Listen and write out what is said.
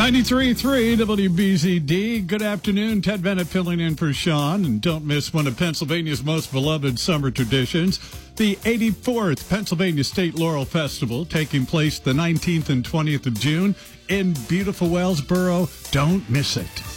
93.3 WBZD. Good afternoon. Ted Bennett filling in for Sean. And don't miss one of Pennsylvania's most beloved summer traditions, the 84th Pennsylvania State Laurel Festival, taking place the 19th and 20th of June in beautiful Wellsboro. Don't miss it.